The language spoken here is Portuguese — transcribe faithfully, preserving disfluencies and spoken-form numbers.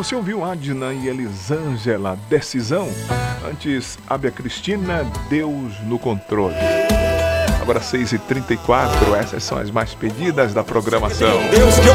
você ouviu Adna e Elisângela, Decisão. Antes, Ábia Cristina, Deus no Controle. Agora seis e trinta e quatro, essas são as mais pedidas da programação. Deus que eu